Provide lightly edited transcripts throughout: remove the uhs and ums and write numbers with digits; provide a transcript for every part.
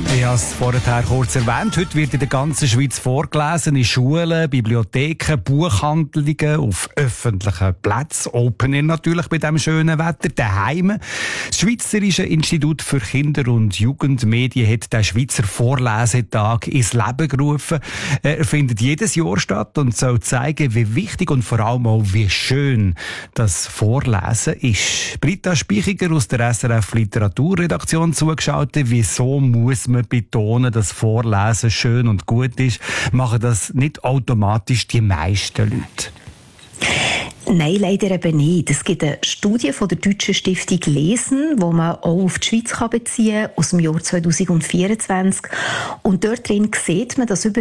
Ich habe es vorher kurz erwähnt. Heute wird in der ganzen Schweiz vorgelesen, in Schulen, Bibliotheken, Buchhandlungen, auf öffentlichen Plätzen, Open Air natürlich bei diesem schönen Wetter, daheim. Das Schweizerische Institut für Kinder- und Jugendmedien hat den Schweizer Vorlesetag ins Leben gerufen. Er findet jedes Jahr statt und soll zeigen, wie wichtig und vor allem auch wie schön das Vorlesen ist. Britta Speichiger aus der SRF Literaturredaktion zugeschaltet. Wieso muss man betonen, dass Vorlesen schön und gut ist? Machen das nicht automatisch die meisten Leute? Nein, leider eben nicht. Es gibt eine Studie von der Deutschen Stiftung Lesen, die man auch auf die Schweiz beziehen kann, aus dem Jahr 2024. Und dort drin sieht man, dass über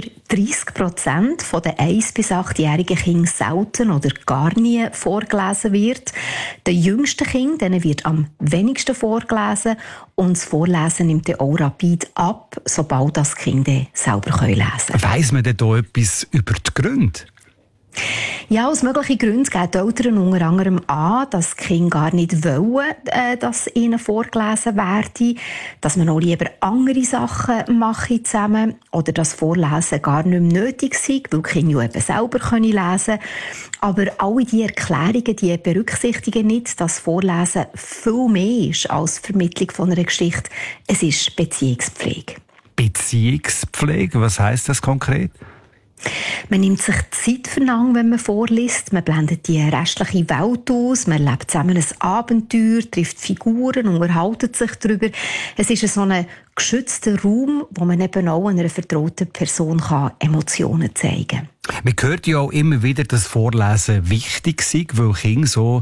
30% der 1- bis 8-jährigen Kinder selten oder gar nie vorgelesen wird. Den jüngsten Kindern denen wird am wenigsten vorgelesen und das Vorlesen nimmt dann auch rapid ab, sobald das Kinder selber lesen können. Weiss man denn da etwas über die Gründe? Ja, aus möglichen Gründen geben die Eltern unter anderem an, dass die Kinder gar nicht wollen, dass ihnen vorgelesen werde, dass man auch lieber andere Sachen machen zusammen oder dass Vorlesen gar nicht mehr nötig sei, weil die Kinder ja eben selber lesen können. Aber alle diese Erklärungen die berücksichtigen nicht, dass Vorlesen viel mehr ist als die Vermittlung von einer Geschichte. Es ist Beziehungspflege. Beziehungspflege, was heisst das konkret? Man nimmt sich Zeit für lang, wenn man vorliest. Man blendet die restliche Welt aus. Man erlebt zusammen ein Abenteuer, trifft Figuren, unterhält sich darüber. Es ist so ein geschützter Raum, wo man eben auch einer vertrauten Person Emotionen zeigen kann. Man hört ja auch immer wieder, dass Vorlesen wichtig ist, weil Kinder so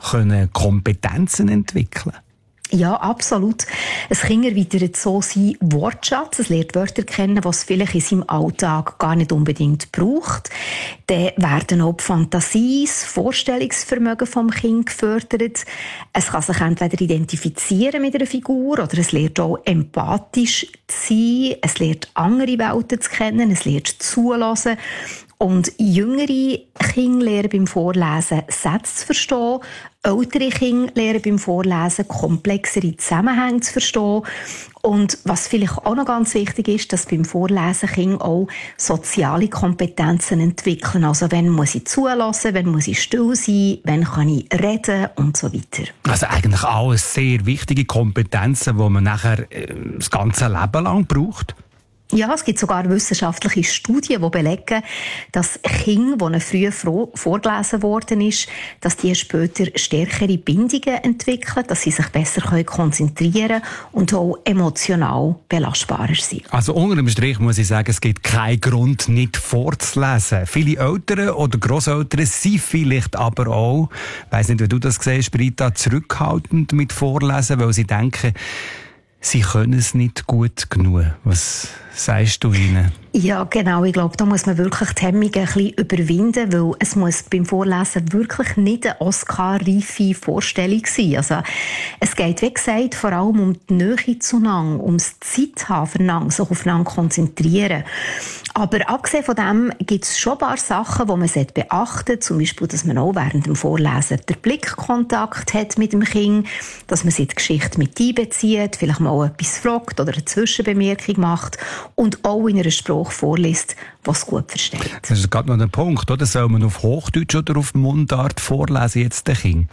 Kompetenzen entwickeln können. Ja, absolut. Ein Kind erweitert so seinen Wortschatz. Es lernt Wörter kennen, die es vielleicht in seinem Alltag gar nicht unbedingt braucht. Dann werden auch die Fantasie, das Vorstellungsvermögen vom Kind gefördert. Es kann sich entweder identifizieren mit einer Figur oder es lernt auch empathisch zu sein. Es lernt andere Welten zu kennen. Es lernt zulassen. Und jüngere Kinder lernen beim Vorlesen Sätze zu verstehen. Ältere Kinder lernen beim Vorlesen komplexere Zusammenhänge zu verstehen. Und was vielleicht auch noch ganz wichtig ist, dass beim Vorlesen Kinder auch soziale Kompetenzen entwickeln. Also, wenn muss ich zulassen, wenn muss ich still sein, wenn kann ich reden und so weiter. Also eigentlich alles sehr wichtige Kompetenzen, die man nachher das ganze Leben lang braucht. Ja, es gibt sogar wissenschaftliche Studien, die belegen, dass Kinder, denen früher vorgelesen worden ist, dass die später stärkere Bindungen entwickeln, dass sie sich besser konzentrieren können und auch emotional belastbarer sind. Also unter dem Strich muss ich sagen, es gibt keinen Grund, nicht vorzulesen. Viele Eltern oder Grosseltern sind vielleicht aber auch, ich weiss nicht, wie du das siehst, Britta, zurückhaltend mit Vorlesen, weil sie denken, sie können es nicht gut genug. Was sagst du ihnen? Ja, genau. Ich glaube, da muss man wirklich die Hemmungen ein bisschen überwinden, weil es muss beim Vorlesen wirklich nicht eine Oscar-reife Vorstellung sein. Also, es geht, wie gesagt, vor allem um die Nähe zueinander, um das Zeit haben füreinander, sich aufeinander konzentrieren. Aber abgesehen von dem gibt es schon ein paar Sachen, die man beachten sollte. Zum Beispiel, dass man auch während dem Vorlesen den Blickkontakt hat mit dem Kind, dass man sich die Geschichte mit einbezieht, vielleicht mal etwas fragt oder eine Zwischenbemerkung macht und auch in einer Sprache vorliest, was es gut versteht. Das ist gerade noch ein Punkt, oder? Soll man auf Hochdeutsch oder auf Mundart vorlesen jetzt den Kind?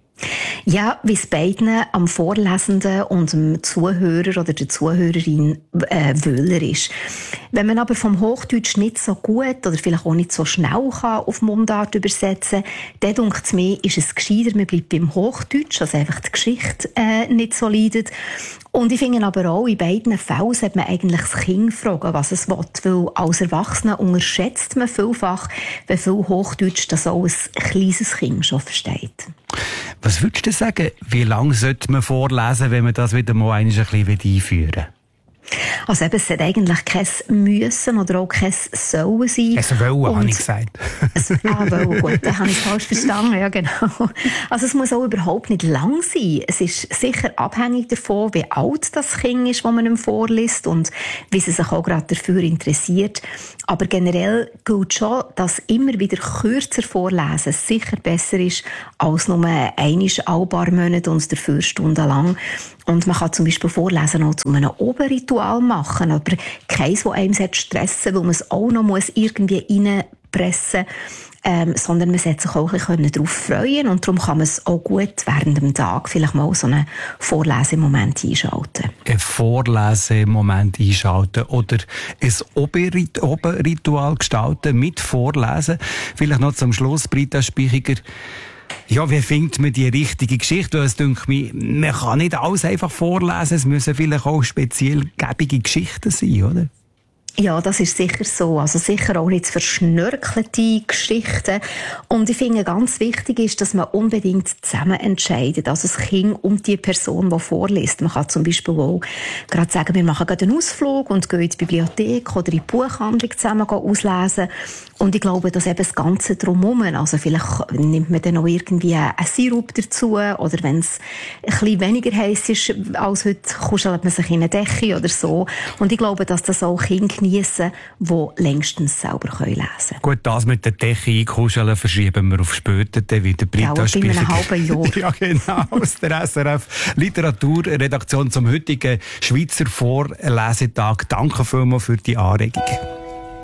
Ja, wie es beiden am Vorlesenden und dem Zuhörer oder der Zuhörerin wöhler ist. Wenn man aber vom Hochdeutsch nicht so gut oder vielleicht auch nicht so schnell kann auf Mundart übersetzen kann, dann denkt es mir, ist es gescheiter, man bleibt beim Hochdeutsch, dass einfach die Geschichte nicht so leidet. Und ich finde aber auch, in beiden Fällen sollte man eigentlich das Kind fragen, was es will. Weil als Erwachsener unterschätzt man vielfach, wie viel Hochdeutsch das auch ein kleines Kind schon versteht. Was würdest du sagen, wie lange sollte man vorlesen, wenn man das wieder mal ein bisschen einführen will? Also eben, es sollte eigentlich kein Müssen oder auch kein Sollen sein. Es wollen, habe ich gesagt. Wollen, gut, dann habe ich es falsch verstanden, ja genau. Also es muss auch überhaupt nicht lang sein. Es ist sicher abhängig davon, wie alt das Kind ist, das man ihm vorliest und wie sie sich auch gerade dafür interessiert. Aber generell gilt schon, dass immer wieder kürzer vorlesen sicher besser ist als nur einmal alle paar Monate und dafür stundenlang. Und man kann zum Beispiel Vorlesen auch zu einem Oberritual machen, aber keins, das einem stressen, weil man es auch noch irgendwie reinpressen muss. Sondern man sollte sich auch ein bisschen darauf freuen und darum kann man es auch gut während dem Tag vielleicht mal so einen Vorlesemoment einschalten. Ein Vorlesemoment einschalten oder ein Oberritual gestalten mit Vorlesen. Vielleicht noch zum Schluss, Britta Spichiger. Ja, wie findet man die richtige Geschichte? Es denkt mir, man kann nicht alles einfach vorlesen, es müssen vielleicht auch speziell gebige Geschichten sein, oder? Ja, das ist sicher so. Also sicher auch nicht verschnörkelte Geschichten. Und ich finde, ganz wichtig ist, dass man unbedingt zusammen entscheidet. Also das Kind und die Person, die vorliest. Man kann zum Beispiel auch gerade sagen, wir machen gerade einen Ausflug und gehen in die Bibliothek oder in die Buchhandlung zusammen auslesen. Und ich glaube, dass eben das Ganze drumherum, also vielleicht nimmt man dann auch irgendwie einen Sirup dazu oder wenn es ein bisschen weniger heiß ist als heute, kuschelt man sich in eine Decke oder so. Und ich glaube, dass das auch Kinder geniessen, die längstens selber lesen können. Gut, das mit der Decke einkuscheln verschieben wir auf später, dann wieder Britta Spichiger. Ja, in einem halben Jahr. Ja, genau, aus der SRF Literaturredaktion zum heutigen Schweizer Vorlesetag. Danke vielmals für die Anregung.